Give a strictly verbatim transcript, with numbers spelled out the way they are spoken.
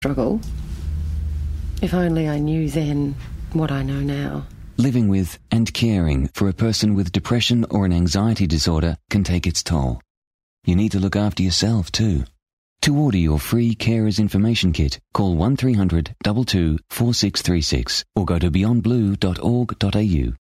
struggle. If only I knew then what I know now. Living with and caring for a person with depression or an anxiety disorder can take its toll. You need to look after yourself too. To order your free Carers Information Kit, call one three hundred two two four six three six or go to beyond blue dot org dot a u.